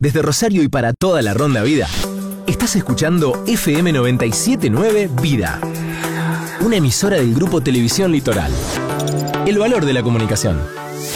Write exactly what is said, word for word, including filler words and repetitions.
Desde Rosario y para toda la Ronda Vida, estás escuchando F M noventa y siete punto nueve Vida, una emisora del Grupo Televisión Litoral. El valor de la comunicación.